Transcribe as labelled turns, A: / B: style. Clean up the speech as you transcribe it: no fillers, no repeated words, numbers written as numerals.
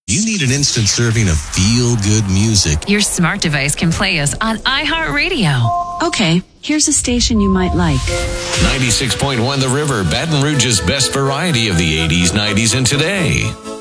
A: You need an instant serving of feel-good music.
B: Your smart device can play us on iHeartRadio.
C: Okay, here's a station you might like.
D: 96.1 The River, Baton Rouge's best variety of the 80s, 90s, and today.